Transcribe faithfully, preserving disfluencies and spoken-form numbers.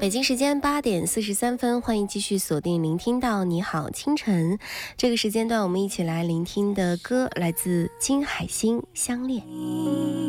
北京时间八点四十三分，欢迎继续锁定聆听到你好清晨。这个时间段我们一起来聆听的歌来自金海心《相恋》。